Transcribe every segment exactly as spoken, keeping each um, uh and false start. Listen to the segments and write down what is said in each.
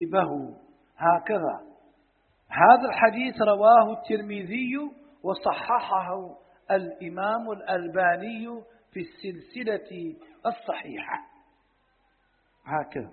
يصيبه. هكذا هذا الحديث رواه الترمذي وصححه الإمام الألباني في السلسلة الصحيحة. هكذا.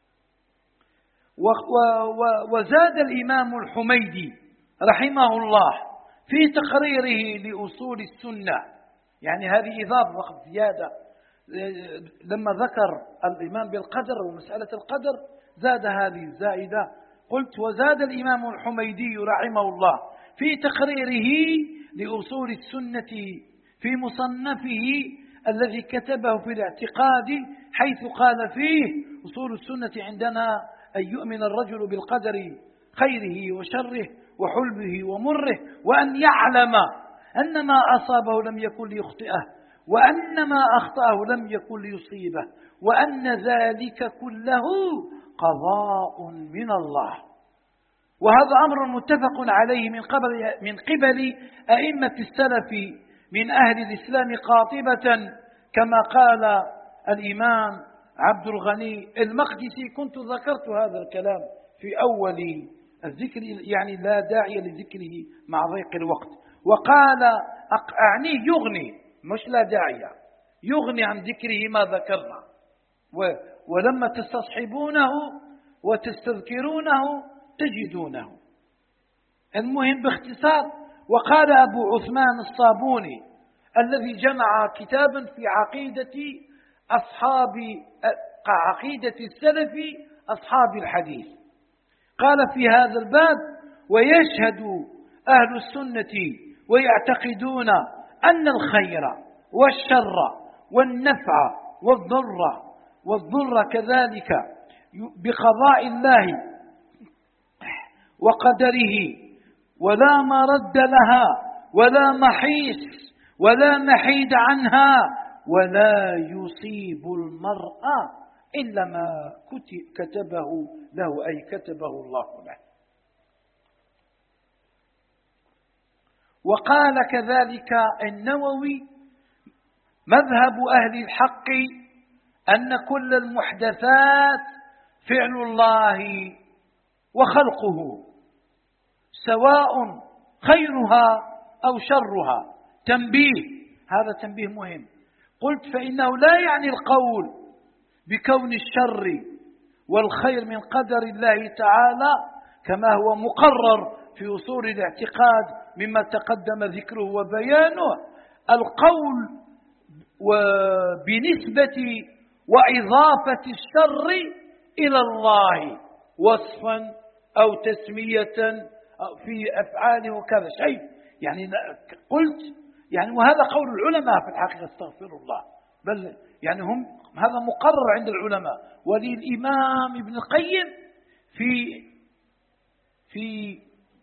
وزاد الإمام الحميدي رحمه الله في تقريره لأصول السنة، يعني هذه إضافة زيادة، لما ذكر الإيمان بالقدر ومسألة القدر زاد هذه الزائدة. قلت وزاد الإمام الحميدي رحمه الله في تقريره لأصول السنة في مصنفه الذي كتبه في الاعتقاد، حيث قال فيه: أصول السنة عندنا أن يؤمن الرجل بالقدر خيره وشره وحلبه ومره، وأن يعلم أن ما أصابه لم يكن ليخطئه، وأن ما أخطأه لم يكن ليصيبه، وأن ذلك كله قضاء من الله. وهذا أمر متفق عليه من قبل من قبل أئمة السلف من أهل الإسلام قاطبة، كما قال الإمام عبد الغني المقدسي. كنت ذكرت هذا الكلام في أول الذكر، يعني لا داعي لذكره مع ضيق الوقت. وقال أعنيه يغني، مش لا داعي، يغني عن ذكره ما ذكرنا، ولما تستصحبونه وتستذكرونه تجدونه. المهم باختصار، وقال أبو عثمان الصابوني الذي جمع كتابا في عقيدة أصحاب عقيدة السلف أصحاب الحديث، قال في هذا الباب: ويشهد أهل السنة ويعتقدون أن الخير والشر والنفع والضر والضر كذلك بقضاء الله وقدره، ولا مرد لها ولا محيص ولا محيد عنها، ولا يصيب المرء إلا ما كتبه له، أي كتبه الله له. وقال كذلك النووي: مذهب أهل الحق أن كل المحدثات فعل الله وخلقه، سواء خيرها أو شرها. تنبيه، هذا تنبيه مهم. قلت فإنه لا يعني القول بكون الشر والخير من قدر الله تعالى كما هو مقرر في أصول الاعتقاد مما تقدم ذكره وبيانه، القول بنسبة وإضافة الشر إلى الله وصفا أو تسمية في أفعاله وكذا شيء، يعني قلت يعني وهذا قول العلماء في الحقيقة، استغفر الله، بل يعني هم هذا مقرر عند العلماء. وللإمام ابن القيم في في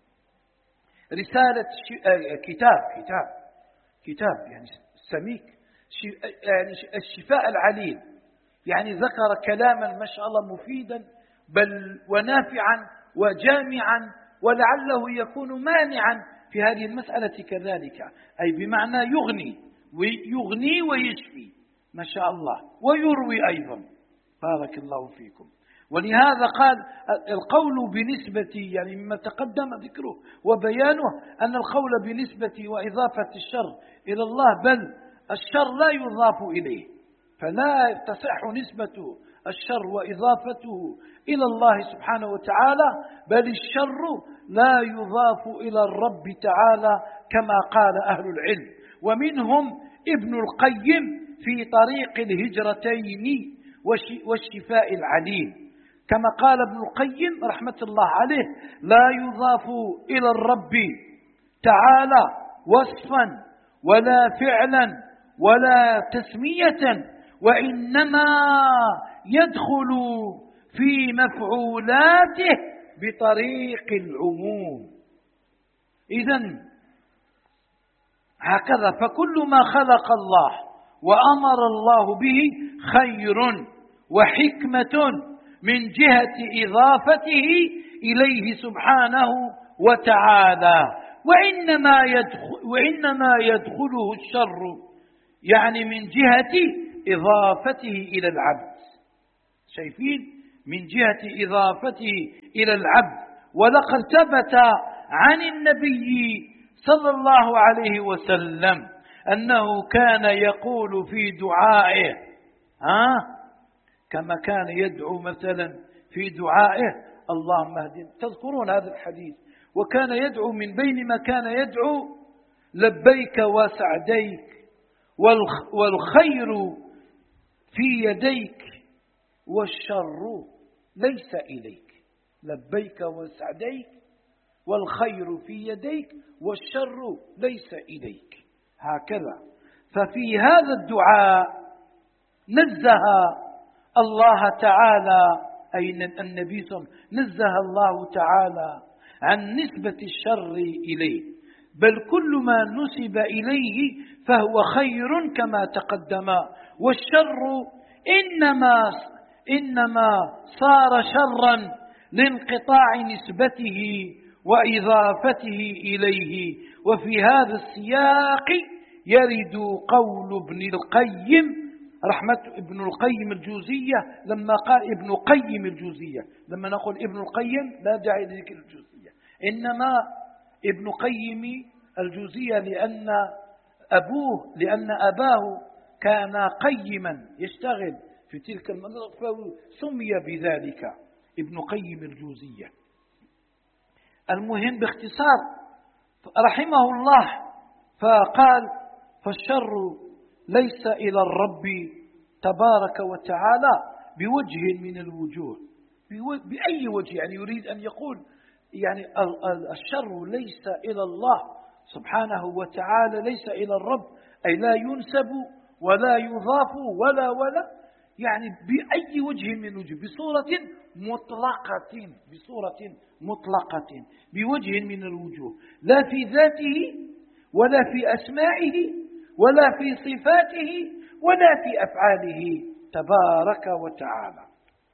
رسالة كتاب كتاب كتاب يعني سميك، يعني الشفاء العليل، يعني ذكر كلاما ما شاء الله مفيدا بل ونافعا وجامعا، ولعله يكون مانعا في هذه المسألة كذلك، أي بمعنى يغني ويغني ويشفي ما شاء الله، ويروي أيضا، بارك الله فيكم. ولهذا قال القول بنسبة، يعني مما تقدم ذكره وبيانه، أن القول بنسبة وإضافة الشر إلى الله، بل الشر لا يضاف إليه، فلا تصح نسبة الشر وإضافته إلى الله سبحانه وتعالى، بل الشر لا يضاف إلى الرب تعالى كما قال أهل العلم. ومنهم ابن القيم في طريق الهجرتين والشفاء العليل، كما قال ابن القيم رحمة الله عليه: لا يضاف إلى الرب تعالى وصفا ولا فعلا ولا تسمية، وإنما يدخل في مفعولاته بطريق العموم. إذن هكذا، فكل ما خلق الله وأمر الله به خير وحكمة من جهة إضافته إليه سبحانه وتعالى، وإنما يدخل وإنما يدخله الشر يعني من جهة إضافته إلى العبد. شايفين من جهة إضافته إلى العبد. ولقد ثبت عن النبي صلى الله عليه وسلم أنه كان يقول في دعائه ها كما كان يدعو مثلا في دعائه اللهم اهدنا، تذكرون هذا الحديث، وكان يدعو من بين ما كان يدعو لبيك وسعديك والخير في يديك والشر ليس إليك. لبيك وسعديك والخير في يديك والشر ليس إليك، هكذا. ففي هذا الدعاء نزه الله تعالى، أي النبي صلى الله عليه وسلم نزه الله تعالى عن نسبة الشر إليه، بل كل ما نسب إليه فهو خير كما تقدم، والشر إنما إنما صار شرا لانقطاع نسبته وإضافته إليه. وفي هذا السياق يرد قول ابن القيم رحمة ابن القيم الجوزية لما قال ابن قيم الجوزية، لما نقول ابن القيم لا داعي لذكر الجوزية، إنما ابن قيم الجوزية لأن أبوه لأن أباه كان قيما يشتغل في تلك المنطقة فسمي بذلك ابن قيم الجوزية. المهم باختصار رحمه الله فقال فالشر ليس إلى الرب تبارك وتعالى بوجه من الوجوه. بأي وجه؟ يعني يريد أن يقول يعني الشر ليس إلى الله سبحانه وتعالى، ليس إلى الرب، أي لا ينسب ولا يضاف ولا ولا يعني بأي وجه من وجه، بصورة مطلقة بصورة مطلقة بوجه من الوجوه، لا في ذاته ولا في أسمائه ولا في صفاته ولا في أفعاله تبارك وتعالى.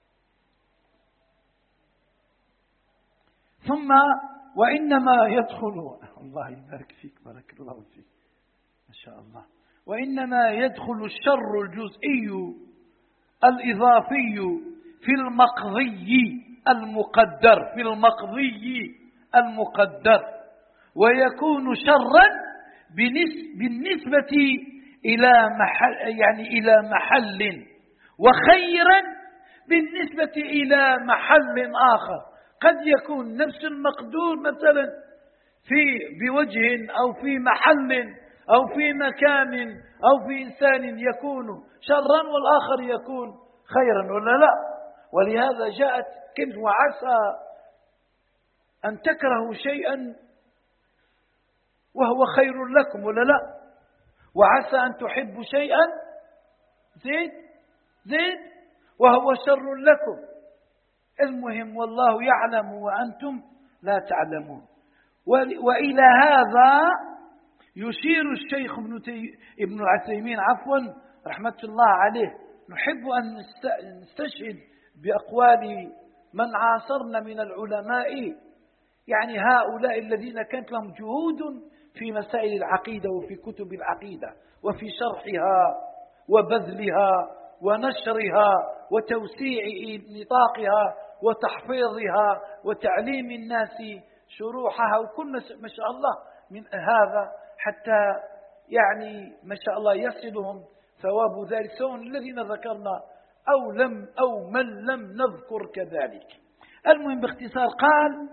ثم وإنما يدخل الله يبارك فيك بارك الله فيك ما شاء الله وإنما يدخل الشر الجزئي الإضافي في المقضي المقدر في المقضي المقدر ويكون شرا بالنسبة إلى محل يعني إلى محل، وخيرا بالنسبة إلى محل آخر. قد يكون نفس المقدور مثلا في بوجه أو في محل أو في مكان أو في إنسان يكون شرا والآخر يكون خيرا ولا لا. ولهذا جاءت كلمة وعسى أن تكرهوا شيئا وهو خير لكم ولا لا، وعسى أن تحبوا شيئا زيد زيد وهو شر لكم. المهم والله يعلم وأنتم لا تعلمون. وإلى هذا يشير الشيخ ابن العثيمين عفوا رحمة الله عليه. نحب أن نستشهد بأقوال من عاصرنا من العلماء، يعني هؤلاء الذين كانت لهم جهود في مسائل العقيدة وفي كتب العقيدة وفي شرحها وبذلها ونشرها وتوسيع نطاقها وتحفيظها وتعليم الناس شروحها، وكنا ما شاء الله من هذا حتى يعني ما شاء الله يصلهم ثواب ذلك، سواء الذين ذكرنا أو لم أو من لم نذكر كذلك. المهم باختصار قال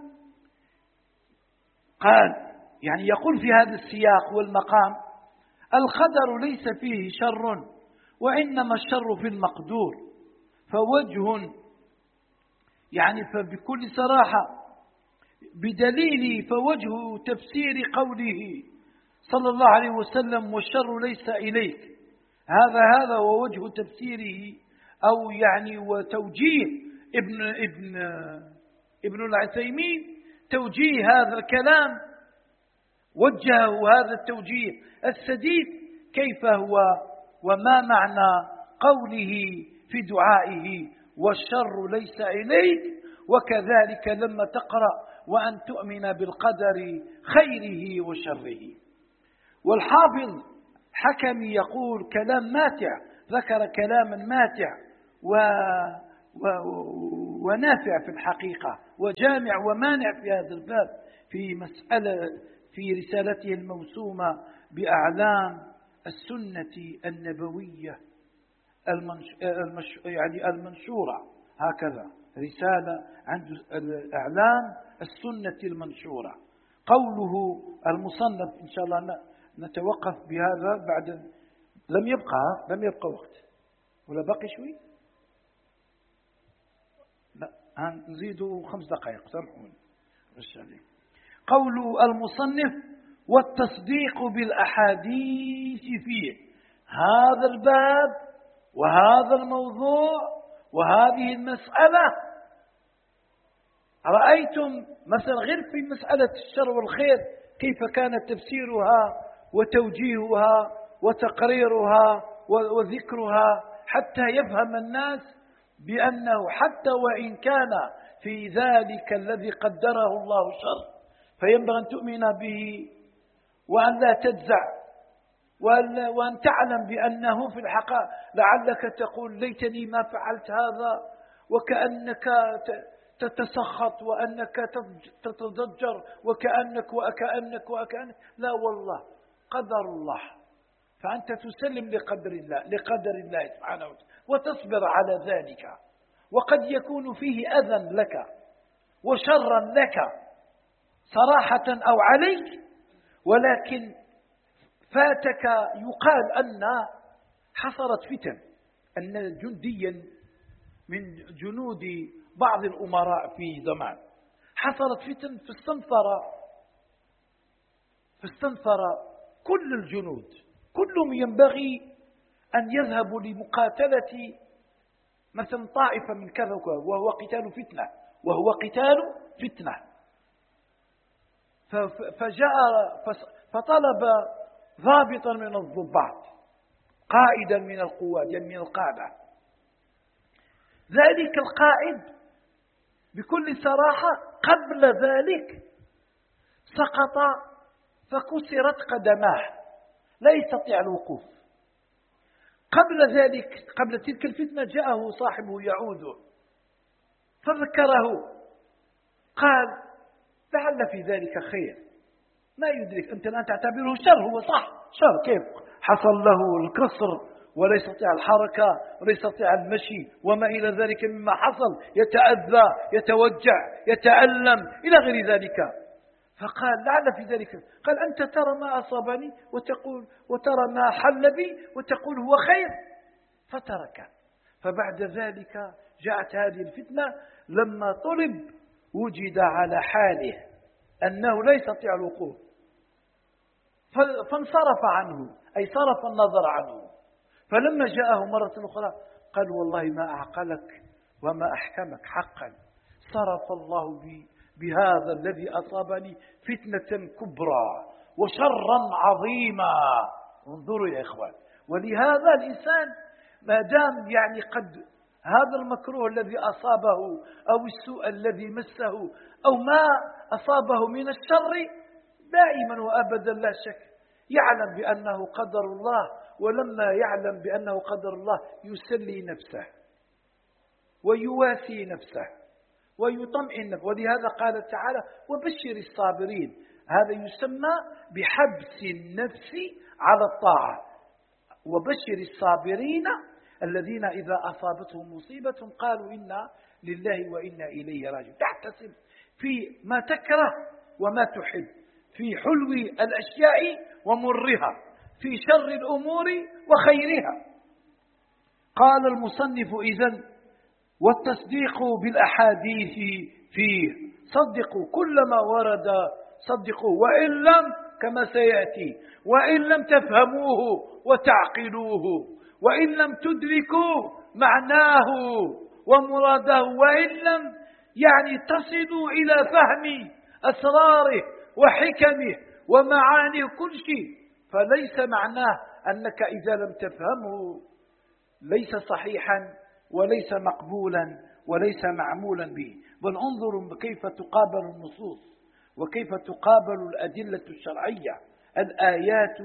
قال يعني يقول في هذا السياق والمقام القدر ليس فيه شر وإنما الشر في المقدور. فوجه يعني فبكل صراحة بدليل فوجه تفسير قوله صلى الله عليه وسلم والشر ليس إليك، هذا هذا ووجه تفسيره أو يعني وتوجيه ابن ابن ابن العثيمين توجيه هذا الكلام، وجهه هذا التوجيه السديد كيف هو وما معنى قوله في دعائه والشر ليس إليك. وكذلك لما تقرأ وأن تؤمن بالقدر خيره وشره. والحافظ حكمي يقول كلام ماتع، ذكر كلاما ماتع و ونافع في الحقيقة، وجامع ومانع في هذا الباب في مسألة في رسالته الموسومة بأعلام السنة النبوية المنش... المش... يعني المنشورة، هكذا رسالة عند أعلام السنة المنشورة. قوله المصنف إن شاء الله نتوقف بهذا بعد، لم يبقى لم يبقى وقت ولا باقي شوي، لا نزيدوا خمس دقائق سامحوني. قول المصنف والتصديق بالأحاديث فيه، هذا الباب وهذا الموضوع وهذه المسألة رأيتم مثلا غير في مسألة الشر والخير كيف كان تفسيرها وتوجيهها وتقريرها وذكرها حتى يفهم الناس بأنه حتى وإن كان في ذلك الذي قدره الله شر فينبغي أن تؤمن به وأن لا تجزع وأن تعلم بأنه في الحقيقة لعلك تقول ليتني ما فعلت هذا، وكأنك تتسخط وأنك تتضجر وكأنك وكأنك وكأنك، لا والله قدر الله، فأنت تسلم لقدر الله لقدر الله سبحانه وتعالى وتصبر على ذلك. وقد يكون فيه أذى لك وشرا لك صراحة أو عليك، ولكن فاتك يقال أن حصلت فتن، أن جنديا من جنود بعض الأمراء في زمان حصلت فتن فاستنفر فاستنفر كل الجنود كلهم ينبغي أن يذهبوا لمقاتلة مثلا طائفة من كذا وهو قتال فتنة وهو قتال فتنة فجاء فطلب ضابطا من الضباط قائدا من القوات يعني من القادة. ذلك القائد بكل صراحة قبل ذلك سقط فكسرت قدماه لا يستطيع الوقوف. قبل ذلك قبل تلك الفتنة جاءه صاحبه يعود فذكره قال لعل في ذلك خير، ما يدرك أنت الآن تعتبره شر، هو صح شر، كيف حصل له الكسر ولا يستطيع الحركة ولا يستطيع المشي وما إلى ذلك مما حصل، يتأذى يتوجع يتألم إلى غير ذلك. فقال لعل في ذلك، قال أنت ترى ما أصابني وتقول وترى ما حل بي وتقول هو خير، فترك. فبعد ذلك جاءت هذه الفتنة لما طلب وجد على حاله أنه لا يستطيع الوقوف فانصرف عنه أي صرف النظر عنه. فلما جاءه مرة أخرى قال والله ما أعقلك وما أحكمك، حقا صرف الله بي بهذا الذي أصابني فتنة كبرى وشرا عظيما. انظروا يا إخوان، ولهذا الإنسان ما دام يعني قد هذا المكروه الذي أصابه أو السوء الذي مسه أو ما أصابه من الشر دائما وأبدا لا شك يعلم بأنه قدر الله، ولما يعلم بأنه قدر الله يسلي نفسه ويواسي نفسه ويطمئن نفسه. ولهذا قال تعالى وبشر الصابرين، هذا يسمى بحبس النفس على الطاعة. وبشر الصابرين الذين إذا أصابتهم مصيبة قالوا إنا لله وإنا إليه راجعون. تحتسب في ما تكره وما تحب، في حلو الأشياء ومرها، في شر الأمور وخيرها. قال المصنف إذن والتصديق بالأحاديث فيه، صدقوا كل ما ورد صدقوا، وإن لم كما سيأتي وإن لم تفهموه وتعقلوه وإن لم تدركوا معناه ومراده وإن لم يعني تصلوا إلى فهم أسراره وحكمه ومعانيه كل شيء، فليس معناه أنك إذا لم تفهمه ليس صحيحا وليس مقبولا وليس معمولا به. بل انظروا كيف تقابل النصوص وكيف تقابل الأدلة الشرعية، الآيات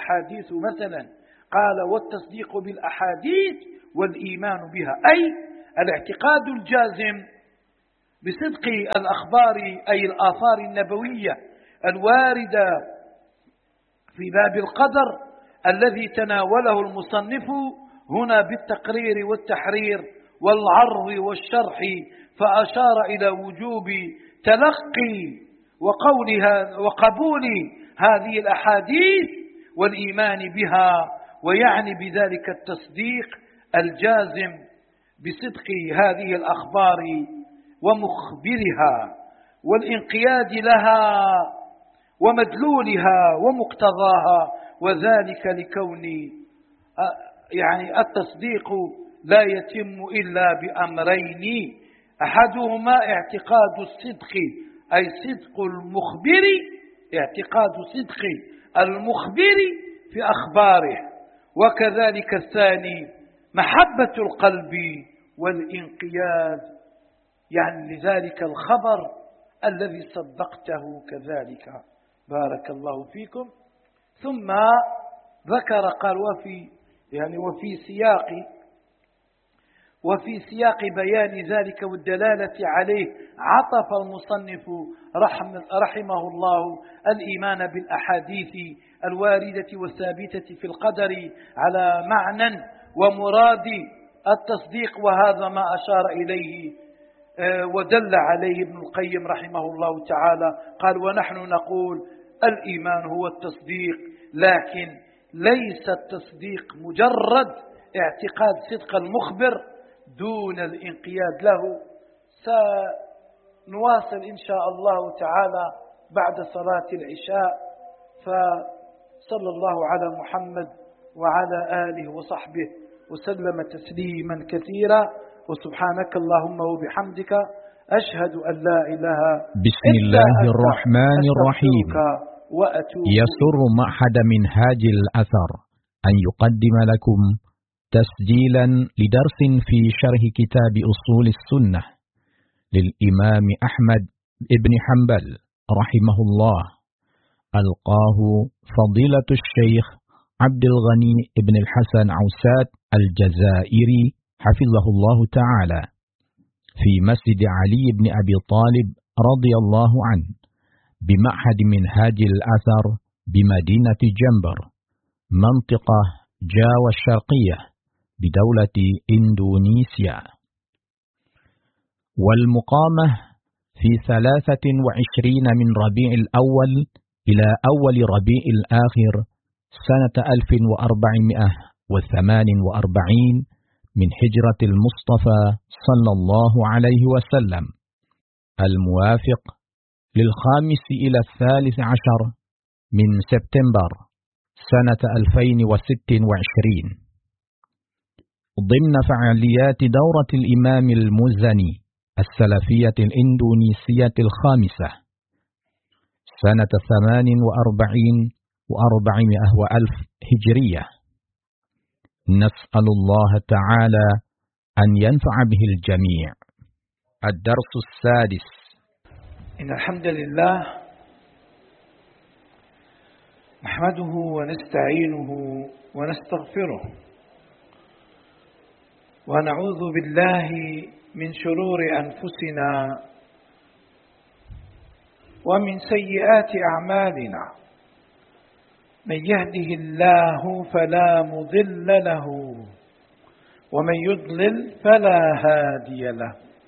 والأحاديث. مثلا قال والتصديق بالأحاديث والإيمان بها، أي الاعتقاد الجازم بصدق الأخبار أي الآثار النبوية الواردة في باب القدر الذي تناوله المصنف هنا بالتقرير والتحرير والعرض والشرح، فأشار إلى وجوب تلقي وقولها وقبول هذه الأحاديث والإيمان بها، ويعني بذلك التصديق الجازم بصدق هذه الأخبار ومخبرها والانقياد لها ومدلولها ومقتضاها، وذلك لكون يعني التصديق لا يتم إلا بأمرين: أحدهما اعتقاد الصدق أي صدق المخبر، اعتقاد صدق المخبر في أخباره، وكذلك الثاني محبة القلب والانقياد يعني لذلك الخبر الذي صدقته كذلك. بارك الله فيكم. ثم ذكر قال وفي يعني وفي سياق وفي سياق بيان ذلك والدلالة عليه عطف المصنف رحم رحمه الله الإيمان بالأحاديث الواردة والثابتة في القدر على معنى ومراد التصديق، وهذا ما أشار إليه ودل عليه ابن القيم رحمه الله تعالى. قال: ونحن نقول الإيمان هو التصديق، لكن ليس التصديق مجرد اعتقاد صدق المخبر دون الانقياد له. سنواصل إن شاء الله تعالى بعد صلاة العشاء، فصلى الله على محمد وعلى آله وصحبه وسلم تسليما كثيرا، وسبحانك اللهم وبحمدك أشهد أن لا إله بسم الله الرحمن الرحيم. يسر معهد منهاج الأثر أن يقدم لكم تسجيلا لدرس في شرح كتاب أصول السنة للإمام أحمد بن حنبل رحمه الله، ألقاه فضيلة الشيخ عبد الغني بن الحسن عوسات الجزائري حفظه الله تعالى في مسجد علي بن أبي طالب رضي الله عنه بمعهد منهاج الأثر بمدينة جنبر منطقة جاوة الشرقية بدولة إندونيسيا، والمقامة في ثلاثة وعشرين من ربيع الأول إلى أول ربيع الآخر سنة ألف وأربعمائة وثمان وأربعين من هجرة المصطفى صلى الله عليه وسلم، الموافق للخامس إلى الثالث عشر من سبتمبر سنة ألفين وست وعشرين، ضمن فعاليات دورة الإمام المزني السلفية الإندونيسية الخامسة سنة ثمان وأربعين وأربعمائة وألف هجرية. نسأل الله تعالى أن ينفع به الجميع. الدرس السادس. إن الحمد لله نحمده ونستعينه ونستغفره، ونعوذ بالله من شرور أنفسنا ومن سيئات أعمالنا، من يهده الله فلا مضل له ومن يضلل فلا هادي له،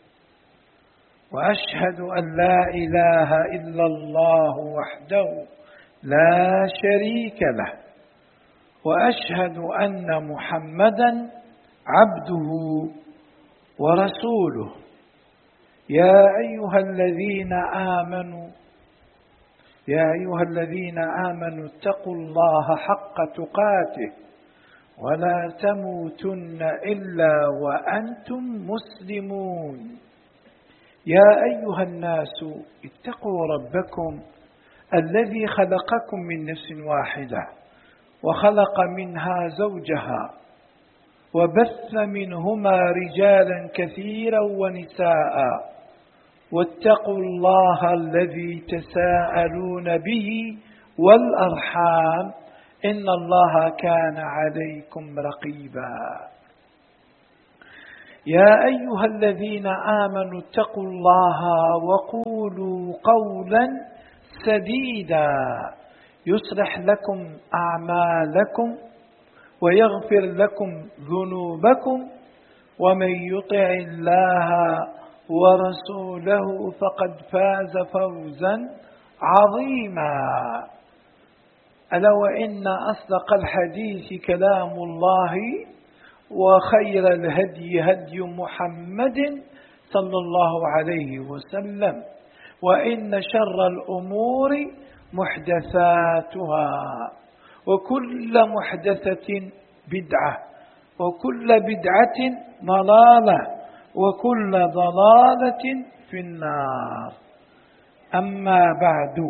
وأشهد أن لا إله إلا الله وحده لا شريك له، وأشهد أن محمدا عبده ورسوله. يا أيها الذين آمنوا يا أيها الذين آمنوا اتقوا الله حق تقاته ولا تموتن إلا وأنتم مسلمون. يا أيها الناس اتقوا ربكم الذي خلقكم من نفس واحدة وخلق منها زوجها وبث منهما رجالا كثيرا ونساء، واتقوا الله الذي تساءلون به والأرحام إن الله كان عليكم رقيبا. يا أيها الذين آمنوا اتقوا الله وقولوا قولا سديدا يصلح لكم أعمالكم ويغفر لكم ذنوبكم ومن يطع الله ورسوله فقد فاز فوزا عظيما. ألا وإن أصدق الحديث كلام الله وخير الهدي هدي محمد صلى الله عليه وسلم وإن شر الأمور محدثاتها وكل محدثة بدعة وكل بدعة ضلالة وكل ضلالة في النار. أما بعد،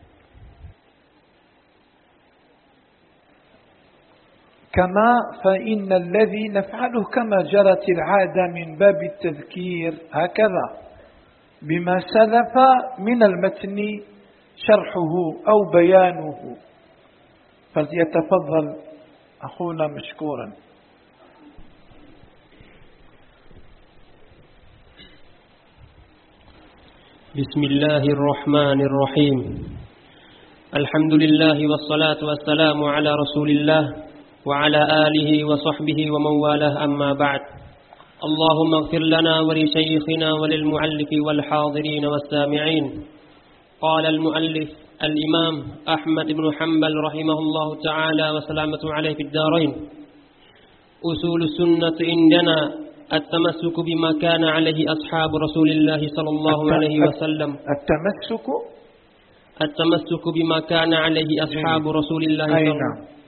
كما فإن الذي نفعله كما جرت العادة من باب التذكير هكذا بما سلف من المتن شرحه أو بيانه، فليتفضل أخونا مشكورا. بسم الله الرحمن الرحيم. الحمد لله والصلاة والسلام على رسول الله وعلى آله وصحبه ومن والاه، أما بعد. اللهم اغفر لنا ولشيخنا وللمؤلف والحاضرين والسامعين. قال المؤلف الإمام أحمد بن حنبل رحمه الله تعالى وسلامة عليه في الدارين: أصول السنة عندنا التمسك بما كان عليه أصحاب رسول الله صلى الله عليه وسلم. التمسك التمسك بما كان عليه أصحاب رسول الله صلى الله عليه وسلم.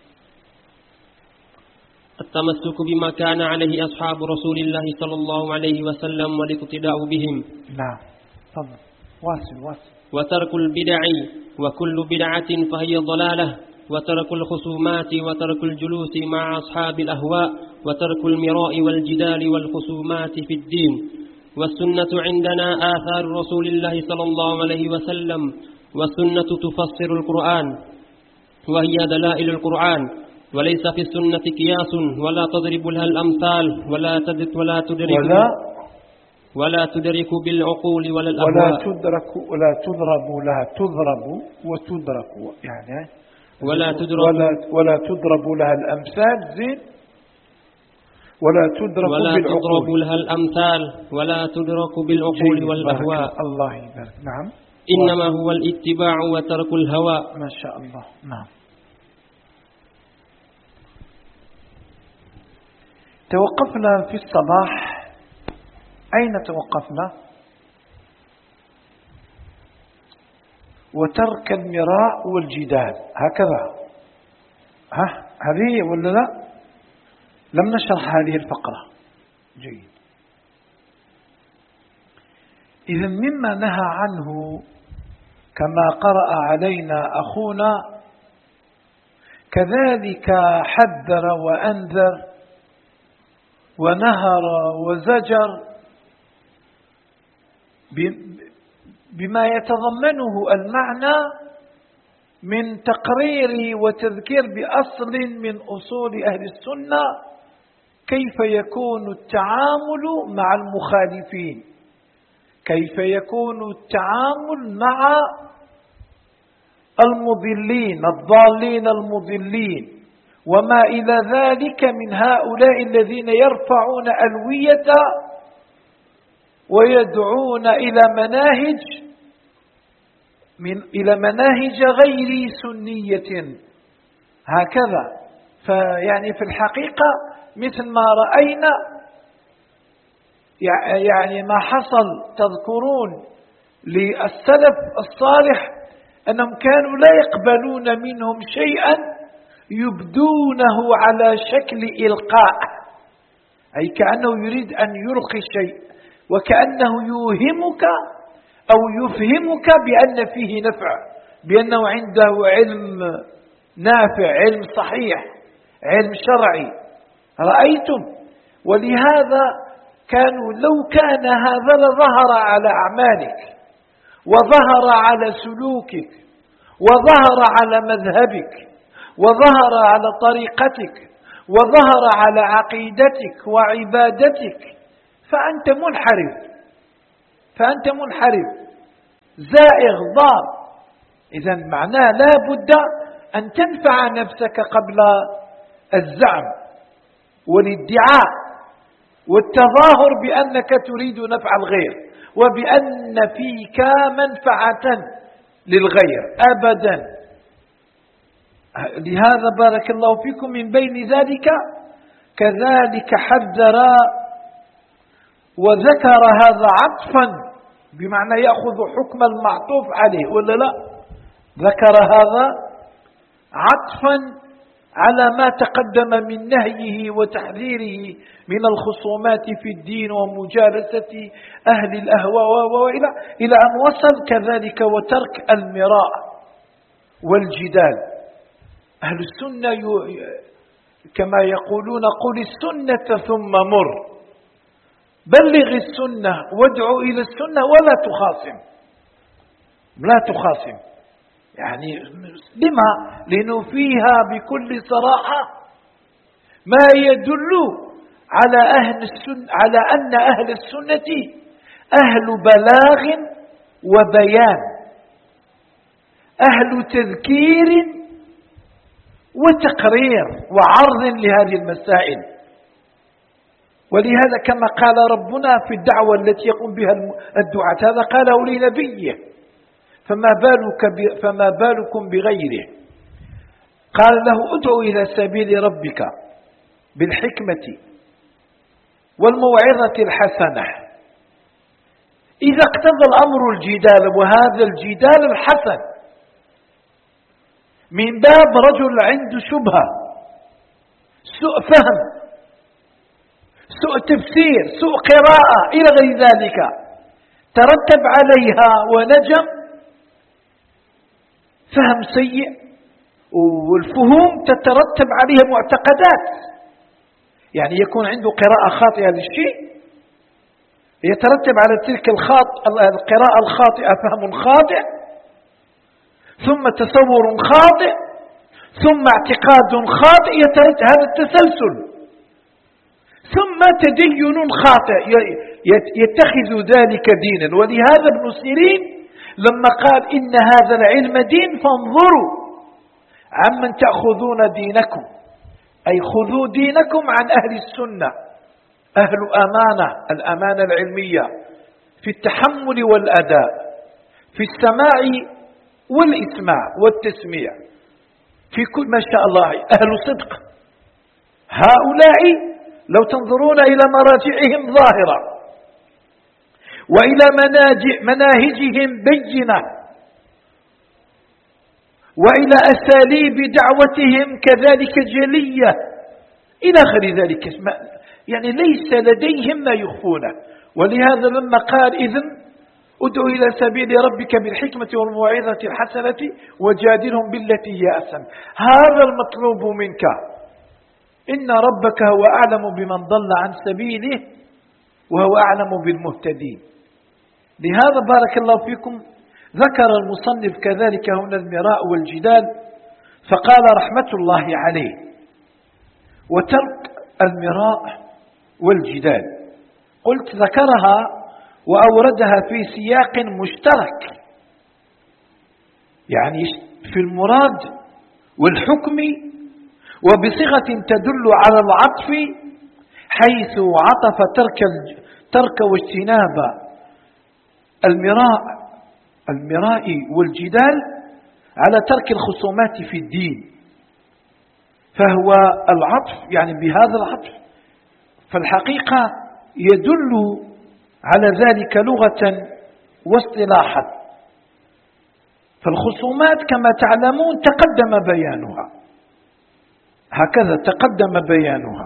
التمسك بما كان عليه أصحاب رسول الله صلى الله عليه وسلم والاقتداء بهم. نعم، تفضل، واصل واصل. وترك البدع وكل بدعة فهي ضلالة، وترك الخصومات وترك الجلوس مع أصحاب الأهواء، وترك المراء والجدال والخصومات في الدين. والسنة عندنا آثار رسول الله صلى الله عليه وسلم، والسنة تفسر القرآن وهي دلائل القرآن، وليس في السنة قياس ولا تضرب لها الأمثال ولا تدرك ولا تدرك ولا ولا تدرك بالعقول ولا الأهواء ولا تدرك ولا تضرب لها تضرب وتدرك يعني ولا تدرك ولا ولا تضرب لها الأمثال زين ولا تدرك ولا بالعقول تضرب لها الأمثال ولا تدرك بالعقول والأهواء. الله يبارك. نعم، إنما هو الاتباع وترك الهوى. ما شاء الله. نعم. توقفنا في الصباح، أين توقفنا؟ وترك المراء والجدال، هكذا. ها هذه ولا لا؟ لم نشرح هذه الفقرة. جيد. إذا مما نهى عنه كما قرأ علينا أخونا كذلك حذر وأنذر ونهر وزجر بما يتضمنه المعنى من تقرير وتذكير بأصل من أصول أهل السنة، كيف يكون التعامل مع المخالفين، كيف يكون التعامل مع المضلين الضالين المضلين وما إلى ذلك من هؤلاء الذين يرفعون ألوية ويدعون إلى مناهج من إلى مناهج غير سنية هكذا. فيعني في الحقيقة مثل ما رأينا يعني ما حصل، تذكرون للسلف الصالح أنهم كانوا لا يقبلون منهم شيئا يبدونه على شكل إلقاء، أي كأنه يريد أن يلقي الشيء وكأنه يوهمك أو يفهمك بأن فيه نفع، بأنه عنده علم نافع، علم صحيح، علم شرعي. رأيتم؟ ولهذا كانوا لو كان هذا لظهر على أعمالك وظهر على سلوكك وظهر على مذهبك وظهر على طريقتك وظهر على عقيدتك وعبادتك، فأنت منحرف فأنت منحرف زائغ ضار. إذن معناه لا بد أن تنفع نفسك قبل الزعم والادعاء والتظاهر بأنك تريد نفع الغير وبأن فيك منفعة للغير أبدا. لهذا بارك الله فيكم من بين ذلك كذلك حذر وذكر هذا عطفا بمعنى يأخذ حكم المعطوف عليه ولا لا، ذكر هذا عطفا على ما تقدم من نهيه وتحذيره من الخصومات في الدين ومجالسة أهل الأهواء وإلى إلى أن وصل كذلك وترك المراء والجدال. أهل السنة كما يقولون قل السنة ثم مر، بلغ السنة وادعو إلى السنة ولا تخاصم لا تخاصم. يعني لما؟ لأنه فيها بكل صراحة ما يدل على أهل السنة على أن أهل السنة أهل بلاغ وبيان، أهل تذكير وتقرير وعرض لهذه المسائل. ولهذا كما قال ربنا في الدعوة التي يقوم بها الدعاة هذا قاله لنبيه، فما بالك فما بالكم بغيره. قال له ادعو إلى سبيل ربك بالحكمة والموعظة الحسنة. إذا اقتضى الأمر الجدال، وهذا الجدال الحسن من باب رجل عنده شبهة، سوء فهم، سوء تفسير، سوء قراءة إلى غير ذلك، ترتب عليها ونجم فهم سيء، والفهوم تترتب عليها معتقدات. يعني يكون عنده قراءة خاطئة للشيء يترتب على تلك القراءة الخاطئة فهم خاطئ، ثم تصور خاطئ، ثم اعتقاد خاطئ يترتب هذا التسلسل، ثم تدين خاطئ يتخذ ذلك دينا. ولهذا ابن سيرين لما قال إن هذا العلم دين فانظروا عمن تأخذون دينكم، أي خذوا دينكم عن أهل السنة، أهل أمانة، الأمانة العلمية في التحمل والأداء، في السماع والإسماع والتسميع، في كل ما شاء الله أهل صدق. هؤلاء لو تنظرون إلى مراجعهم ظاهرة وإلى مناهجهم بينة وإلى أساليب دعوتهم كذلك جلية إلى آخر ذلك، يعني ليس لديهم ما يخفونه. ولهذا لما قال إذن ادعو إلى سبيل ربك بالحكمة والموعظة الحسنة وجادلهم بالتي هي أحسن، هذا المطلوب منك. إن ربك هو أعلم بمن ضل عن سبيله وهو أعلم بالمهتدين. لهذا بارك الله فيكم ذكر المصنف كذلك هنا المراء والجدال، فقال رحمة الله عليه وترك المراء والجدال. قلت ذكرها وأوردها في سياق مشترك، يعني في المراد والحكم وبصيغة تدل على العطف، حيث عطف ترك ترك واجتناب المراء المراء والجدال على ترك الخصومات في الدين. فهو العطف يعني بهذا العطف فالحقيقة يدل على ذلك لغة واصطلاحا. فالخصومات كما تعلمون تقدم بيانها، هكذا تقدم بيانها.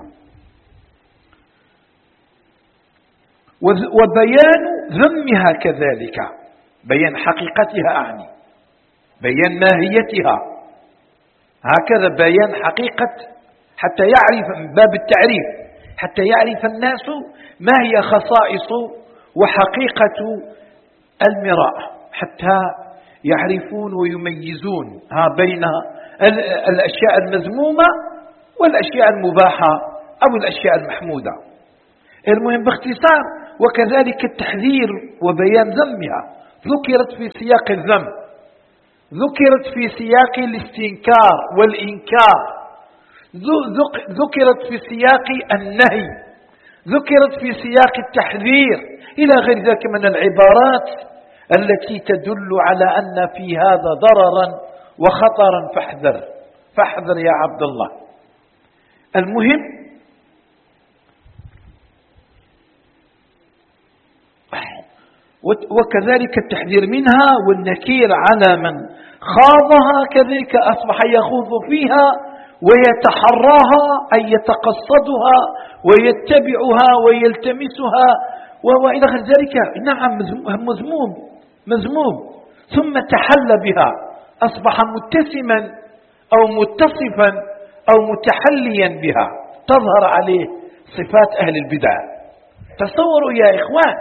وبيان ذمها كذلك، بيان حقيقتها أعني، بيان ماهيتها، هكذا بيان حقيقة حتى يعرف من باب التعريف، حتى يعرف الناس ما هي خصائص وحقيقة المراء، حتى يعرفون ويميزون بين الأشياء المذمومة والأشياء المباحة أو الأشياء المحمودة. المهم باختصار: وكذلك التحذير وبيان ذمها ذكرت في سياق الذم، ذكرت في سياق الاستنكار والإنكار، ذكرت في سياق النهي، ذكرت في سياق التحذير، إلى غير ذلك من العبارات التي تدل على أن في هذا ضررا وخطرا، فاحذر فاحذر يا عبد الله. المهم وكذلك التحذير منها والنكير على من خاضها، كذلك أصبح يخوض فيها ويتحراها أي يتقصدها ويتبعها ويلتمسها وإلى غير ذلك. نعم مذموم مذموم. ثم تحل بها، أصبح متسما أو متصفا أو متحليا بها، تظهر عليه صفات أهل البدع. تصوروا يا إخوان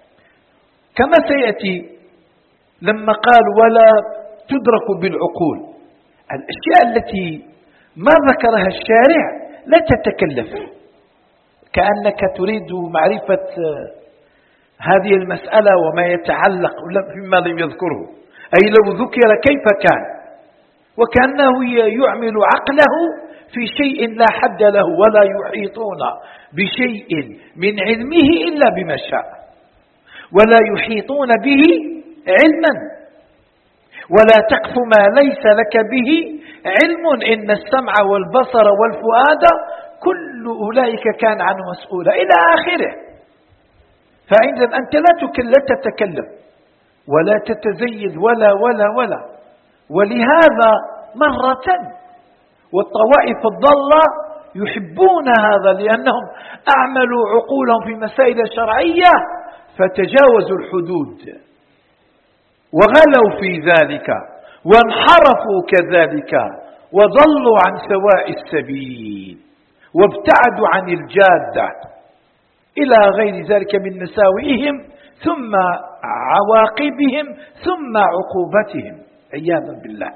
كما سيأتي لما قال ولا تدرك بالعقول، الأشياء التي ما ذكرها الشارع لا تتكلف، كأنك تريد معرفة هذه المسألة وما يتعلق فيما لم يذكره، أي لو ذكر كيف كان، وكأنه يعمل عقله في شيء لا حد له، ولا يحيطون بشيء من علمه إلا بما شاء، ولا يحيطون به علما، ولا تقف ما ليس لك به علم، إن السمع والبصر والفؤاد كل أولئك كان عنه مسؤولا إلى آخره. فعندما أنت لا تتكلم ولا تتزيد ولا ولا ولا ولهذا مرة والطوائف الضالة يحبون هذا، لأنهم أعملوا عقولهم في مسائل شرعية فتجاوزوا الحدود وغلوا في ذلك وانحرفوا كذلك وضلوا عن سواء السبيل وابتعدوا عن الجادة إلى غير ذلك من مساوئهم ثم عواقبهم ثم عقوبتهم عياذا بالله.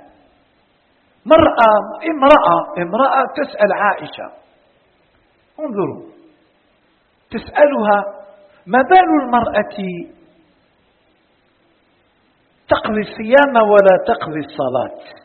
مرأة امرأة امرأة تسأل عائشة، انظروا، تسألها ما بال المرأة تقضي الصيام ولا تقضي الصلاة؟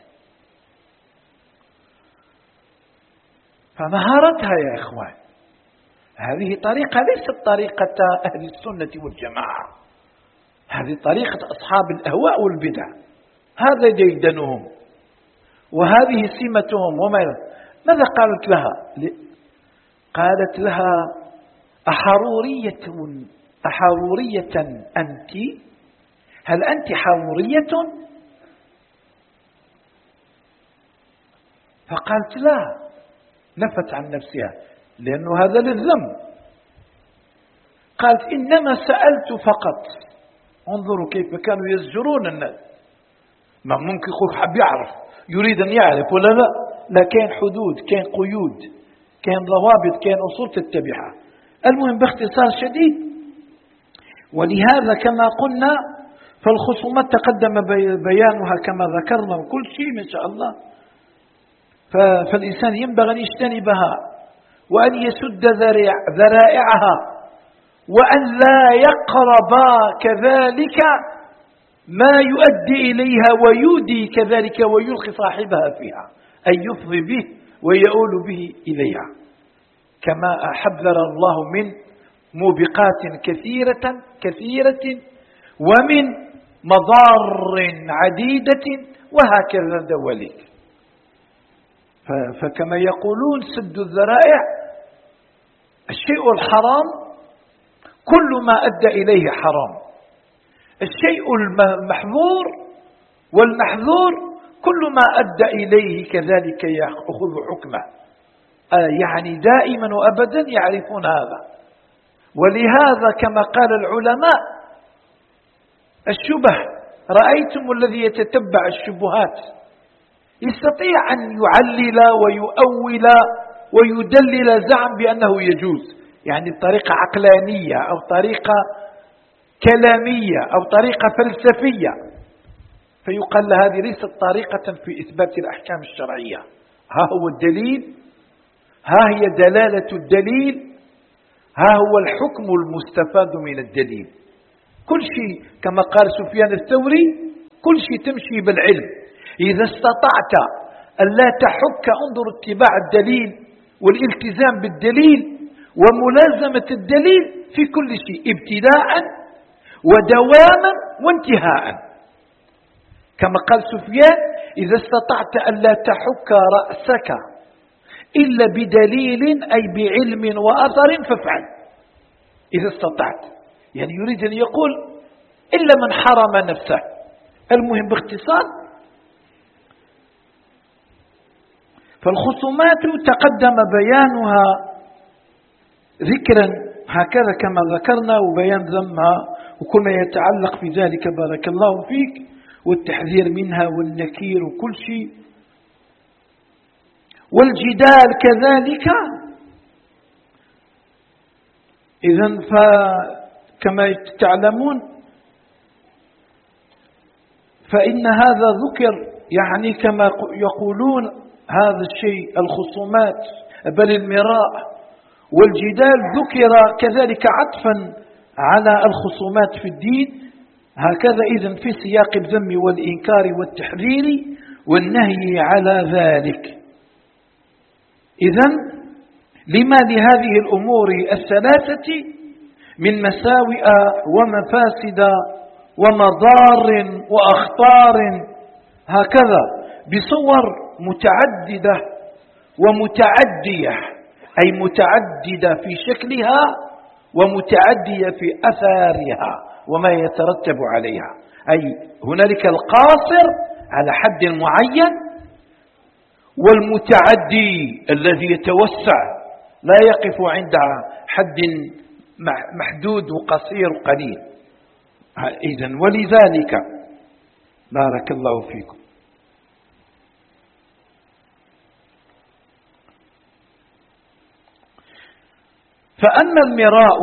فمهارتها يا إخوان هذه طريقة ليست طريقة أهل السنة والجماعة، هذه طريقة أصحاب الأهواء والبدع، هذا ديدنهم وهذه سمتهم. وما ماذا قالت لها؟ قالت لها أحرورية أحرورية أنت؟ هل أنت حرورية؟ فقالت لا، نفت عن نفسها لأنه هذا للذم. قالت إنما سألت فقط. انظروا كيف كانوا يزجرون الناس، ما ممكن يقول حب يعرف، يريد أن يعرف ولا لا؟ لا، كان حدود، كان قيود، كان ضوابط، كان أصول تتبعها. المهم باختصار شديد، ولهذا كما قلنا فالخصومات تقدم بيانها كما ذكرنا وكل شيء ما شاء الله، فالإنسان ينبغي أن يجتنبها وأن يسد ذرائعها وأن لا يقرب كذلك ما يؤدي إليها ويودي كذلك ويلقي صاحبها فيها، أي يفضي به ويؤول به إليها، كما حذر الله من موبقات كثيرة كثيرة ومن مضار عديدة وهكذا دواليك. فكما يقولون سد الذرائع، الشيء الحرام كل ما أدى إليه حرام، الشيء المحظور والمحظور كل ما أدى إليه كذلك يأخذ حكمه، يعني دائما وأبدا يعرفون هذا. ولهذا كما قال العلماء الشبه، رأيتم الذي يتتبع الشبهات يستطيع أن يعلل ويؤول ويدلل زعم بأنه يجوز، يعني بطريقة عقلانية أو طريقة كلامية أو طريقة فلسفية، فيقال هذه ليست طريقة في إثبات الأحكام الشرعية. ها هو الدليل، ها هي دلالة الدليل، ها هو الحكم المستفاد من الدليل. كل شيء كما قال سفيان الثوري كل شيء تمشي بالعلم. إذا استطعت أن لا تحك انظر اتباع الدليل والالتزام بالدليل وملازمة الدليل في كل شيء ابتداء ودواما وانتهاء. كما قال سفيان إذا استطعت أن لا تحك رأسك إلا بدليل أي بعلم وأثر فافعل إذا استطعت. يعني يريد أن يقول إلا من حرم نفسه. المهم باختصار فالخصومات تقدم بيانها ذكرا هكذا كما ذكرنا وبيان ذمها وكل ما يتعلق في ذلك بارك الله فيك والتحذير منها والنكير وكل شيء. والجدال كذلك. إذن فكما تعلمون فإن هذا ذكر يعني كما يقولون هذا الشيء الخصومات بل المراء والجدال ذكر كذلك عطفا على الخصومات في الدين هكذا إذن في سياق الذم والإنكار والتحذير والنهي على ذلك. إذن لما لهذه الأمور الثلاثة من مساوئ ومفاسد ومضار وأخطار هكذا بصور متعددة ومتعدية أي متعددة في شكلها ومتعدية في أثارها وما يترتب عليها. أي هنالك القاصر على حد معين والمتعدي الذي يتوسع لا يقف عند حد محدود وقصير وقليل. إذن ولذلك بارك الله فيكم فأما المراء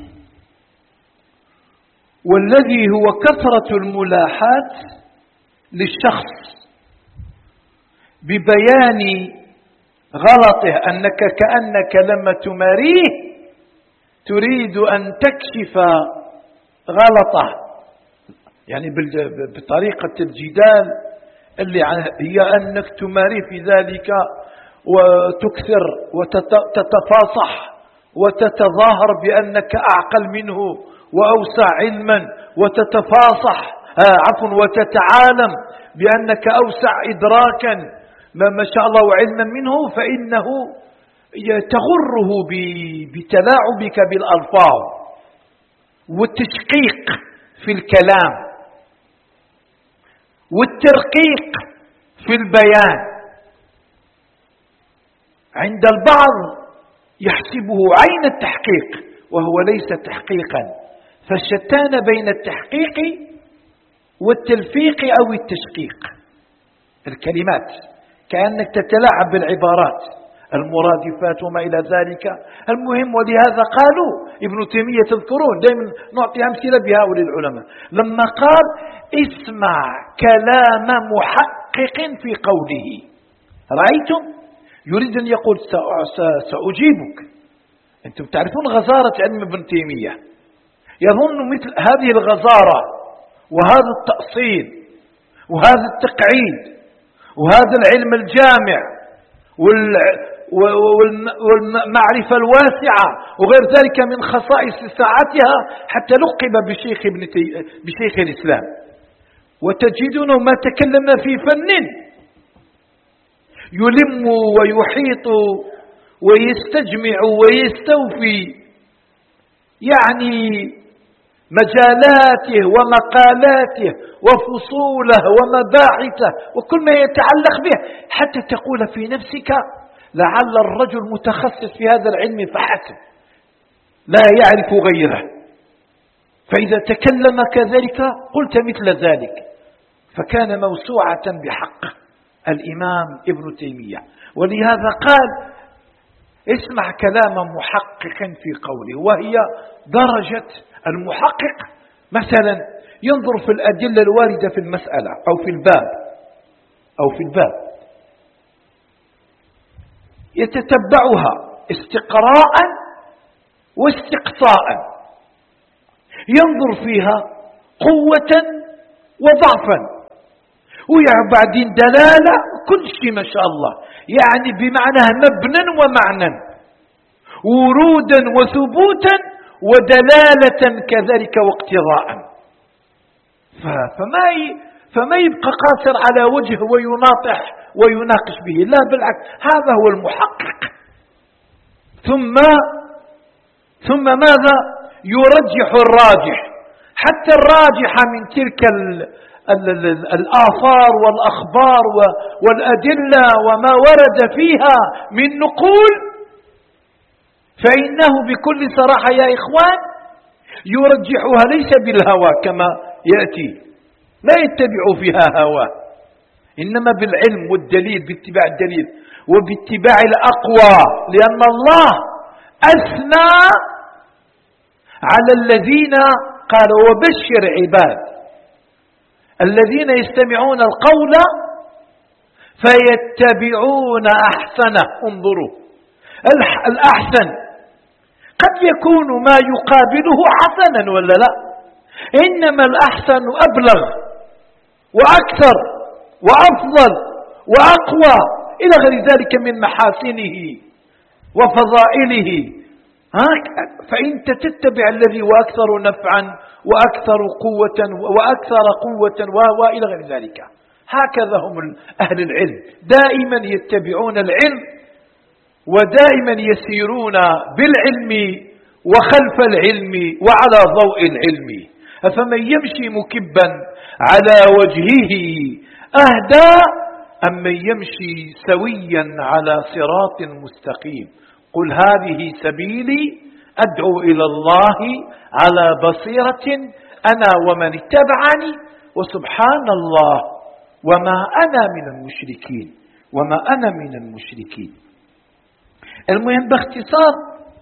والذي هو كثرة الملاحات للشخص ببيان غلطه أنك كأنك لما تماريه تريد أن تكشف غلطه يعني بطريقة الجدال اللي هي أنك تماريه في ذلك وتكثر وتتفاصح وتتظاهر بأنك أعقل منه وأوسع علما وتتفاصح عفوا وتتعالم بأنك أوسع إدراكا ما شاء الله علما منه فإنه تغره بتلاعبك بالألفاظ والتشقيق في الكلام والترقيق في البيان. عند البعض يحسبه عين التحقيق وهو ليس تحقيقا. فالشتان بين التحقيق والتلفيق أو التشقيق الكلمات كأنك تتلاعب بالعبارات المرادفات وما إلى ذلك. المهم ولهذا قالوا ابن تيمية تذكرون دائما نعطي أمثلة بهؤلاء العلماء لما قال اسمع كلام محقق في قوله. رأيتم يريد أن يقول سأجيبك. أنتم تعرفون غزارة علم ابن تيمية يظن مثل هذه الغزارة وهذا التأصيل وهذا التقعيد وهذا العلم الجامع والمعرفة الواسعة وغير ذلك من خصائص ساعتها حتى لقب بشيخ, ابن تي... بشيخ الإسلام. وتجدونه ما تكلم في فن يلم ويحيط ويستجمع ويستوفي يعني مجالاته ومقالاته وفصوله ومباحثه وكل ما يتعلق به حتى تقول في نفسك لعل الرجل متخصص في هذا العلم فحسب لا يعرف غيره. فإذا تكلم كذلك قلت مثل ذلك. فكان موسوعة بحق الإمام ابن تيمية. ولهذا قال اسمع كلام محقق في قوله وهي درجة المحقق مثلا ينظر في الأدلة الواردة في المسألة أو في الباب أو في الباب يتتبعها استقراء واستقصاء، ينظر فيها قوة وضعفا، وبعدين دلالة، كل شيء ما شاء الله، يعني بمعنى مبنى ومعنى، ورودا وثبوتا ودلالة كذلك واقتضاء. فما فما يبقى قاصر على وجه ويناطح ويناقش به، لا بالعكس، هذا هو المحقق. ثم ثم ماذا؟ يرجح الراجح، حتى الراجح من تلك الآثار والأخبار والأدلة وما ورد فيها من نقول، فإنه بكل صراحة يا إخوان يرجحها ليس بالهوى كما يأتي، لا يتبع فيها هوى، إنما بالعلم والدليل، باتباع الدليل وباتباع الأقوى، لأن الله أثنى على الذين قال وبشر عباد الذين يستمعون القول فيتبعون أحسنه. انظروا، الأحسن قد يكون ما يقابله حسنا ولا لا، إنما الأحسن أبلغ وأكثر وأفضل وأقوى إلى غير ذلك من محاسنه وفضائله. فإنت تتبع الذي وأكثر نفعا وأكثر قوة وأكثر قوة وإلى غير ذلك. هكذا هم أهل العلم، دائما يتبعون العلم ودائما يسيرون بالعلم وخلف العلم وعلى ضوء العلم. فمن يمشي مكبا على وجهه أهدى أم من يمشي سويا على صراط مستقيم. قل هذه سبيلي أدعو إلى الله على بصيرة أنا ومن اتبعني وسبحان الله وما أنا من المشركين وما أنا من المشركين. المهم باختصار،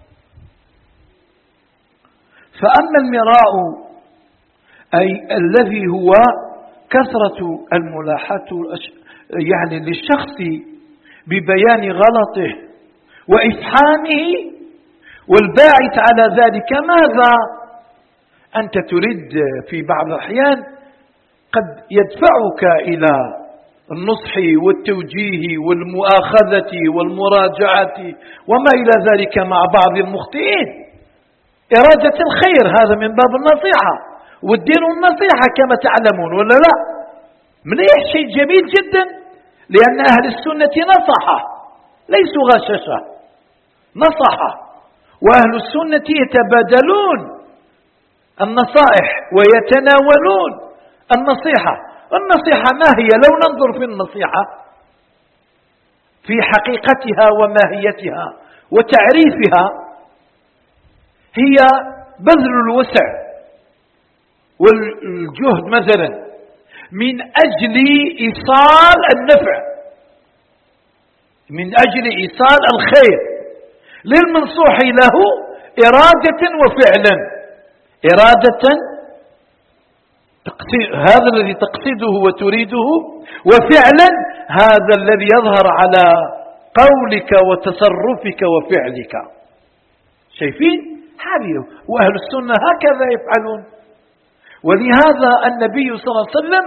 فأما المراء أي الذي هو كثرة الملاحة يعني للشخص ببيان غلطه وإفحامه، والباعث على ذلك ماذا؟ أنت تريد في بعض الأحيان قد يدفعك إلى النصح والتوجيه والمؤاخذة والمراجعة وما إلى ذلك مع بعض المخطئين، إرادة الخير، هذا من باب النصيحة، والدين النصيحة كما تعلمون ولا لا؟ مليح، شيء جميل جدا، لأن أهل السنة نصحة ليسوا غششة، نصحة، وأهل السنة يتبادلون النصائح ويتناولون النصيحة. النصيحة ما هي؟ لو ننظر في النصيحة في حقيقتها وماهيتها وتعريفها، هي بذل الوسع والجهد مثلا من أجل إيصال النفع، من أجل إيصال الخير للمنصوح له إرادة وفعلا. إرادة هذا الذي تقصده وتريده، وفعلا هذا الذي يظهر على قولك وتصرفك وفعلك. شايفين؟ هذه وأهل السنة هكذا يفعلون. ولهذا النبي صلى الله عليه وسلم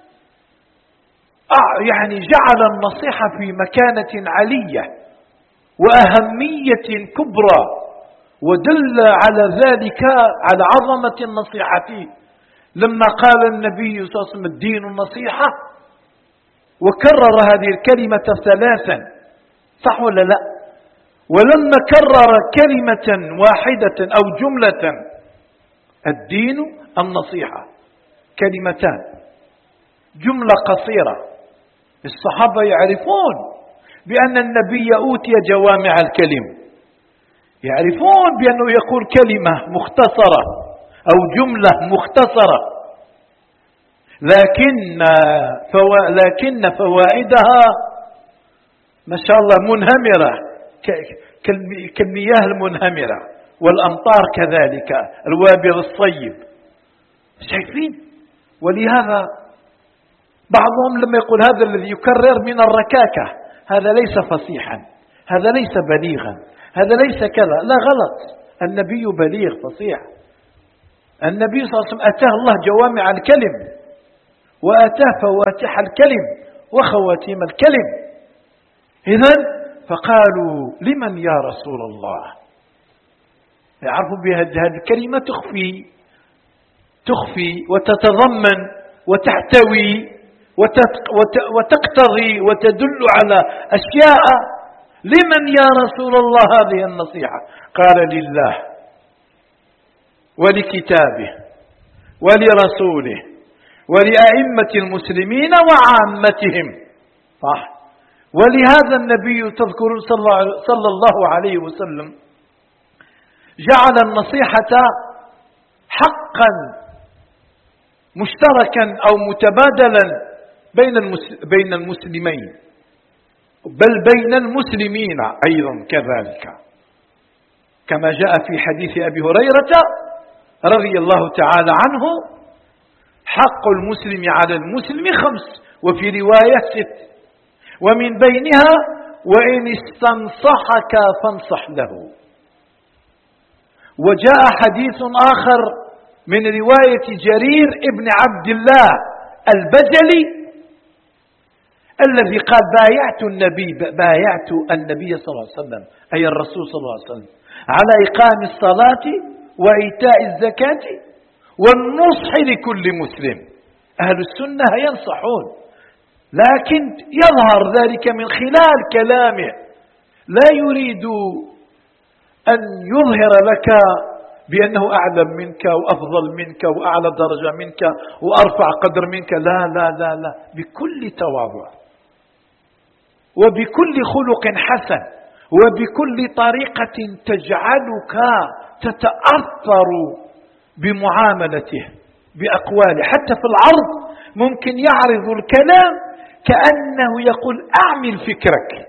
يعني جعل النصيحة في مكانة علية وأهمية كبرى، ودل على ذلك على عظمة النصيحة لما قال النبي صلى الله عليه وسلم الدين النصيحة، وكرر هذه الكلمة ثلاثا، صح ولا لا؟ ولما كرر كلمة واحدة أو جملة، الدين النصيحة، كلمتان، جملة قصيرة، الصحابة يعرفون بأن النبي أوتي جوامع الكلم، يعرفون بأنه يقول كلمة مختصرة أو جملة مختصرة، لكن فوا لكن فوائدها ما شاء الله منهمرة كالمياه المنهمرة والأمطار كذلك الوابل الصيب. شايفين؟ ولهذا بعضهم لما يقول هذا الذي يكرر من الركاكة هذا ليس فصيحا، هذا ليس بليغا، هذا ليس كذا، لا، غلط. النبي بليغ فصيح. النبي صلى الله عليه وسلم أتاه الله جوامع الكلم، وأتاه فواتح الكلم وخواتيم الكلم. إذن فقالوا لمن يا رسول الله؟ يعرفوا بهذه الكلمة تخفي تخفي وتتضمن وتحتوي وتقتضي وتدل على أشياء. لمن يا رسول الله هذه النصيحة؟ قال لله ولكتابه ولرسوله ولأئمة المسلمين وعامتهم. صح. ولهذا النبي تذكر صلى الله عليه وسلم جعل النصيحة حقا مشتركا أو متبادلا بين المسلمين، بل بين المسلمين أيضا كذلك، كما جاء في حديث أبي هريرة رضي الله تعالى عنه: حق المسلم على المسلم خمس، وفي رواية ست، ومن بينها وإن استنصحك فانصح له. وجاء حديث آخر من رواية جرير ابن عبد الله البجلي الذي قال: بايعت النبي بايعت النبي صلى الله عليه وسلم، أي الرسول صلى الله عليه وسلم، على إقام الصلاة وإيتاء الزكاة والنصح لكل مسلم. أهل السنة ينصحون، لكن يظهر ذلك من خلال كلامه، لا يريد أن يظهر لك بأنه أعلم منك وأفضل منك وأعلى درجة منك وأرفع قدر منك. لا لا لا لا، بكل تواضع وبكل خلق حسن وبكل طريقة تجعلك تتأثر بمعاملته بأقواله. حتى في العرض ممكن يعرض الكلام كأنه يقول: أعمل فكرك،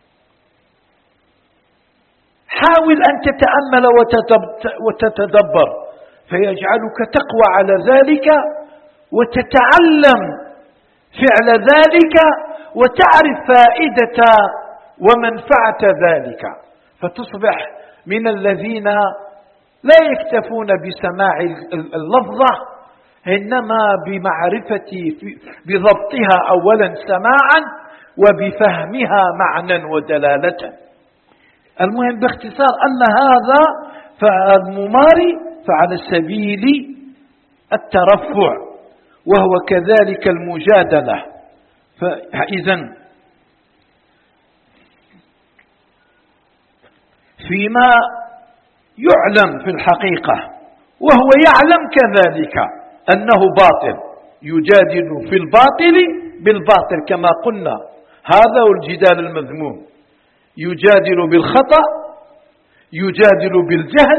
حاول أن تتأمل وتتدبر، فيجعلك تقوى على ذلك وتتعلم فعل ذلك وتعرف فائدة ومنفعة ذلك، فتصبح من الذين لا يكتفون بسماع اللفظة، إنما بمعرفة بضبطها أولا سماعا وبفهمها معنى ودلالة. المهم باختصار أن هذا فالمماري فعلى سبيل الترفع، وهو كذلك المجادلة. فإذن فيما يعلم في الحقيقة وهو يعلم كذلك أنه باطل، يجادل في الباطل بالباطل كما قلنا، هذا هو الجدال المذموم. يجادل بالخطأ، يجادل بالجهل،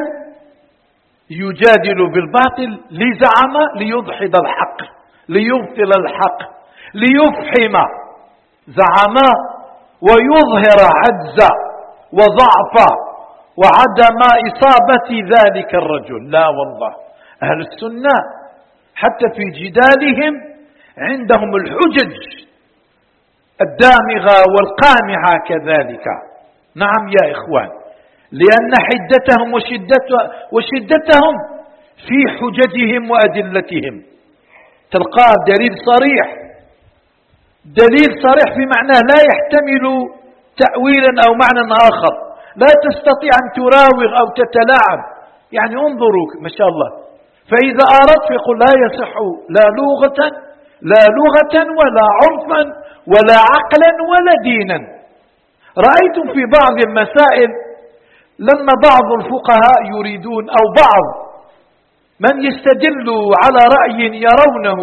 يجادل بالباطل لزعم ليدحض الحق، ليبطل الحق، ليفحم زعم ويظهر عجز وضعف وعدم إصابة ذلك الرجل. لا والله، أهل السنة حتى في جدالهم عندهم الحجج الدامغة والقامعة كذلك. نعم يا إخوان، لأن حدتهم وشدتهم في حججهم وأدلتهم. تلقى دليل صريح، دليل صريح بمعنى لا يحتمل تأويلا أو معنى آخر، لا تستطيع أن تراوغ أو تتلاعب. يعني انظروا ما شاء الله، فإذا أردت فيقول لا يصح لا لغة لا لغة ولا عرفا ولا عقلا ولا دينا. رأيتم في بعض المسائل لما بعض الفقهاء يريدون أو بعض من يستدل على رأي يرونه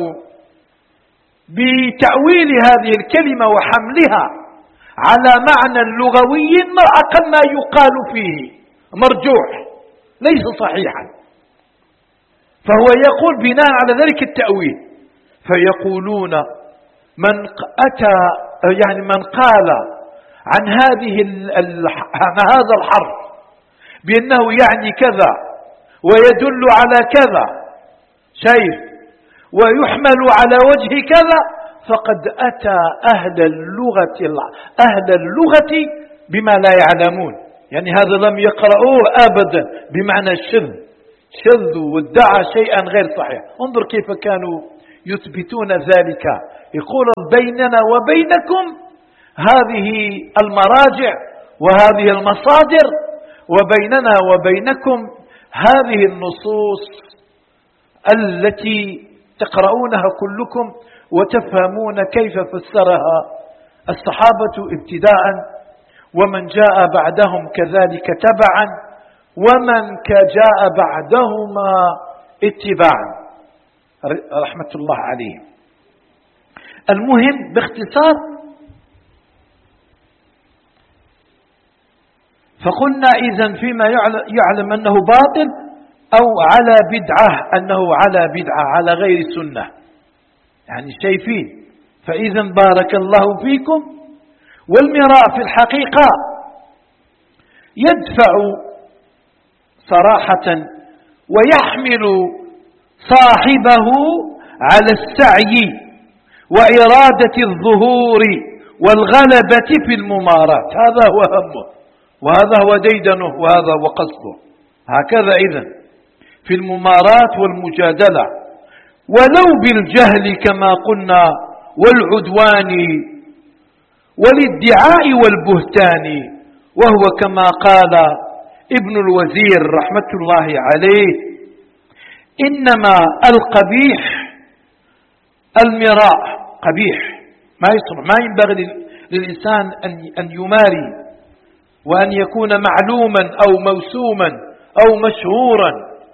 بتأويل هذه الكلمة وحملها على معنى لغوي ما أقل ما يقال فيه مرجوح ليس صحيحا، فهو يقول بناء على ذلك التأويل، فيقولون من أتى يعني من قال عن هذه عن هذا الحرف بأنه يعني كذا ويدل على كذا شيء ويحمل على وجه كذا فقد أتى أهل اللغة أهل اللغة بما لا يعلمون. يعني هذا لم يقرأوه أبدا بمعنى الشذ، شذ وادعى شيئا غير صحيح. انظر كيف كانوا يثبتون ذلك، يقول بيننا وبينكم هذه المراجع وهذه المصادر، وبيننا وبينكم هذه النصوص التي تقرؤونها كلكم وتفهمون كيف فسرها الصحابة ابتداء، ومن جاء بعدهم كذلك تبعا، ومن جاء بعدهما اتباعا رحمة الله عليه. المهم باختصار، فقلنا إذن فيما يعلم أنه باطل أو على بدعة، أنه على بدعة على غير سنة، يعني شايفين. فإذا بارك الله فيكم. والمراء في الحقيقة يدفع صراحة ويحمل صاحبه على السعي وإرادة الظهور والغلبة في الممارات، هذا هو همه وهذا هو ديدنه وهذا هو قصده. هكذا إذن في الممارات والمجادلة، ولو بالجهل كما قلنا والعدوان والادعاء والبهتان، وهو كما قال ابن الوزير رحمة الله عليه: إنما القبيح المراء، قبيح ما يصلح، ما ينبغي للإنسان أن يماري وأن يكون معلوما أو موسوما أو مشهورا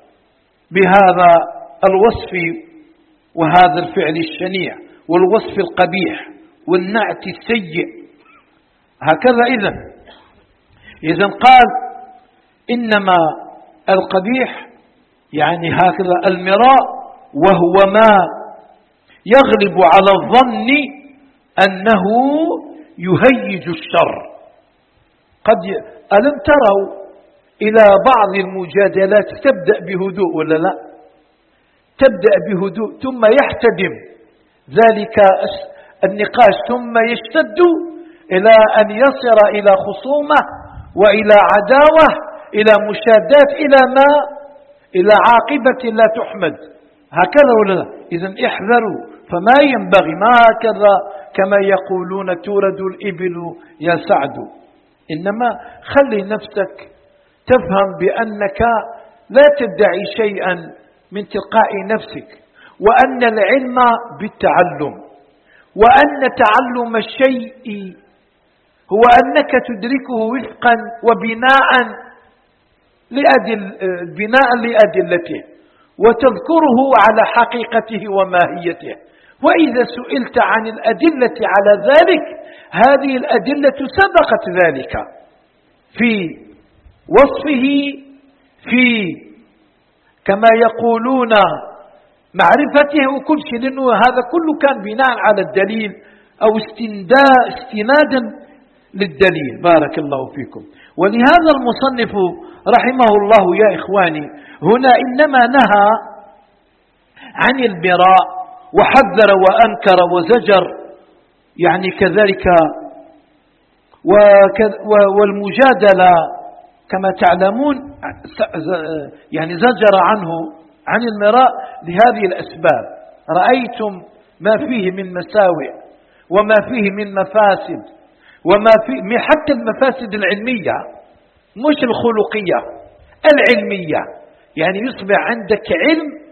بهذا الوصف وهذا الفعل الشنيع والوصف القبيح والنعت السيء. هكذا إذن إذن قال إنما القبيح يعني هكذا المراء، وهو ما يغلب على الظن أنه يهيج الشر. قد ي... ألم تروا إلى بعض المجادلات تبدأ بهدوء ولا لا؟ تبدأ بهدوء ثم يحتدم ذلك النقاش ثم يشتد إلى أن يصل إلى خصومة وإلى عداوة إلى مشادات إلى ما إلى عاقبة لا تحمد. هكذا ولا لا؟ إذن احذروا، فما ينبغي ما هكذا كما يقولون تورد الإبل يا سعد، إنما خلي نفسك تفهم بأنك لا تدعي شيئا من تلقاء نفسك، وأن العلم بالتعلم، وأن تعلم الشيء هو أنك تدركه وفقا وبناء لأدل بناء لأدلته، وتذكره على حقيقته وماهيته. وإذا سئلت عن الأدلة على ذلك، هذه الأدلة سبقت ذلك في وصفه، في كما يقولون معرفته وكل شيء، لأنه هذا كله كان بناء على الدليل أو استنادا للدليل. بارك الله فيكم. ولهذا المصنف رحمه الله يا إخواني هنا إنما نهى عن المراء وحذر وأنكر وزجر، يعني كذلك والمجادلة كما تعلمون يعني زجر عنه عن المراء لهذه الأسباب. رأيتم ما فيه من مساوئ وما فيه من مفاسد، وما فيه حتى المفاسد العلمية مش الخلقية، العلمية. يعني يصبح عندك علم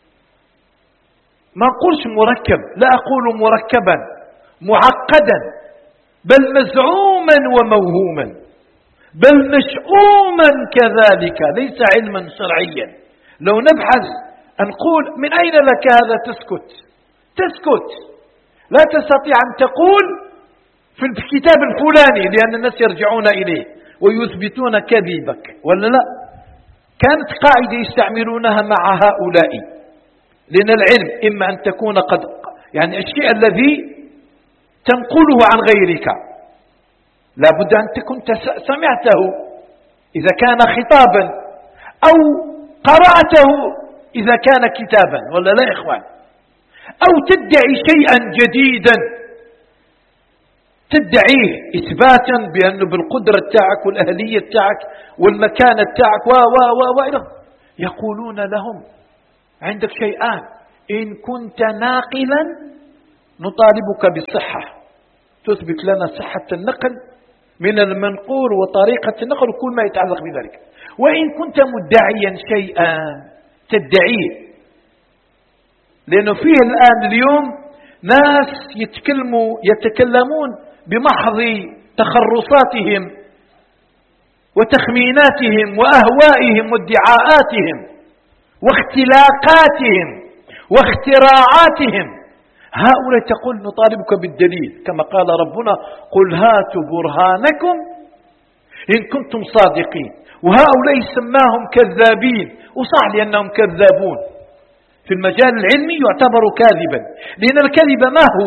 ما نقولش مركب، لا أقول مركبا معقدا، بل مزعوما وموهوما، بل مشؤوما كذلك، ليس علما شرعيا. لو نبحث نقول من أين لك هذا تسكت تسكت، لا تستطيع أن تقول في الكتاب الفلاني لأن الناس يرجعون إليه ويثبتون كذبك ولا لا. كانت قاعدة يستعملونها مع هؤلاء، لأن العلم إما أن تكون قد يعني الشيء الذي تنقله عن غيرك لا بد أن تكون سمعته إذا كان خطابا، أو قرأته إذا كان كتابا ولا لا يا إخوان، أو تدعي شيئا جديدا تدعيه إثباتا بأنه بالقدرة تاعك والأهلية تاعك والمكانة تاعك و و و و يقولون لهم عندك شيئان: إن كنت ناقلا نطالبك بالصحة، تثبت لنا صحة النقل من المنقول وطريقة النقل وكل ما يتعلق بذلك. وإن كنت مدعيا شيئا تدعيه، لأنه فيه الآن اليوم ناس يتكلموا يتكلمون بمحض تخرصاتهم وتخميناتهم وأهوائهم وادعاءاتهم واختلاقاتهم واختراعاتهم. هؤلاء تقول نطالبك بالدليل، كما قال ربنا: قل هاتوا برهانكم إن كنتم صادقين. وهؤلاء سماهم كذابين، وصح لأنهم كذابون في المجال العلمي يعتبر كاذبا، لأن الكذب ما هو